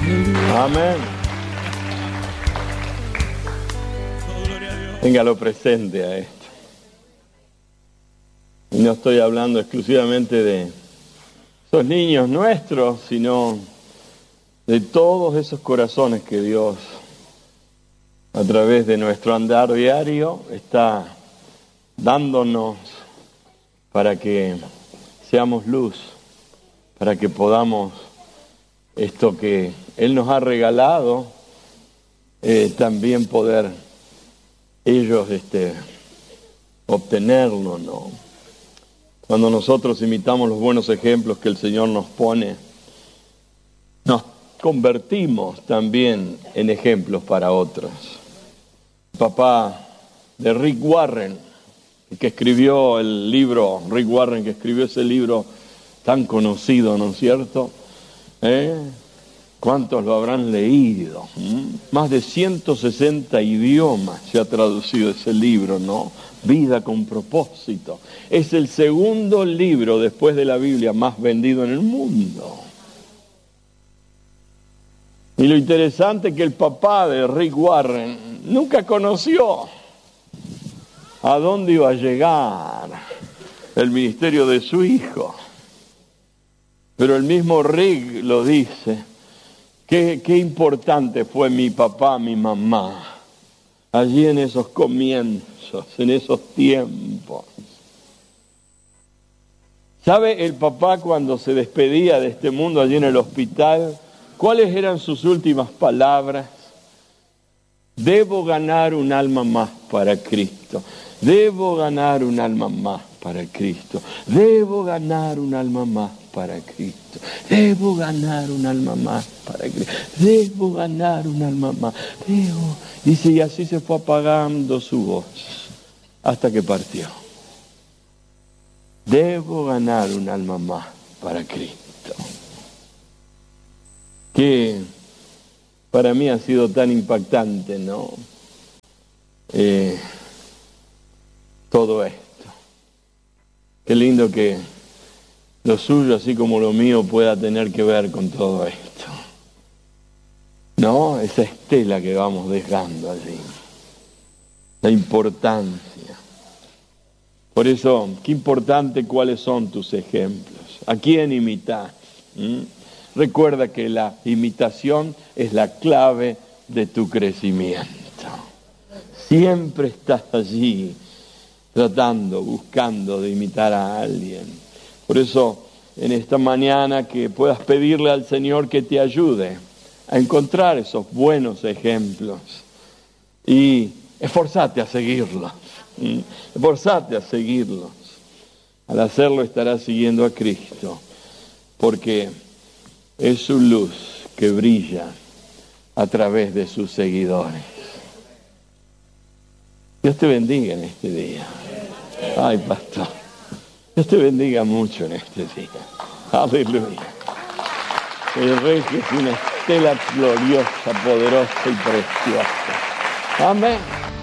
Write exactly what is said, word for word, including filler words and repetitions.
Amén. Téngalo presente a esto. Y no estoy hablando exclusivamente de esos niños nuestros, sino de todos esos corazones que Dios, a través de nuestro andar diario, está dándonos para que seamos luz, para que podamos esto que Él nos ha regalado, eh, también poder ellos este, obtenerlo, ¿no? Cuando nosotros imitamos los buenos ejemplos que el Señor nos pone, nos convertimos también en ejemplos para otros. El papá de Rick Warren, que escribió el libro, Rick Warren, que escribió ese libro tan conocido, ¿no es cierto? ¿Eh? ¿Cuántos lo habrán leído? ¿Mm? Más de ciento sesenta idiomas se ha traducido ese libro, ¿no? Vida con propósito. Es el segundo libro después de la Biblia más vendido en el mundo. Y lo interesante es que el papá de Rick Warren nunca conoció a dónde iba a llegar el ministerio de su hijo. Pero el mismo Rick lo dice. Qué, qué importante fue mi papá, mi mamá, allí en esos comienzos, en esos tiempos. ¿Sabe el papá cuando se despedía de este mundo allí en el hospital? ¿Cuáles eran sus últimas palabras? Debo ganar un alma más para Cristo. Debo ganar un alma más para Cristo. Debo ganar un alma más para Cristo. Debo ganar un alma más para Cristo. Debo ganar un alma más. Debo. Dice, y así se fue apagando su voz hasta que partió. Debo ganar un alma más para Cristo. Que para mí ha sido tan impactante, ¿no? Eh, todo esto. Qué lindo que lo suyo, así como lo mío, pueda tener que ver con todo esto. ¿No? Esa estela que vamos dejando allí. La importancia. Por eso, qué importante cuáles son tus ejemplos. ¿A quién imitas? ¿Mm? Recuerda que la imitación es la clave de tu crecimiento. Siempre estás allí tratando, buscando de imitar a alguien. Por eso, en esta mañana que puedas pedirle al Señor que te ayude a encontrar esos buenos ejemplos y esforzate a seguirlos. ¿Mm? Esforzate a seguirlos. Al hacerlo estarás siguiendo a Cristo, porque es su luz que brilla a través de sus seguidores. Dios te bendiga en este día. Ay, pastor. Dios te bendiga mucho en este día. Aleluya. El Rey que es una estela gloriosa, poderosa y preciosa. Amén.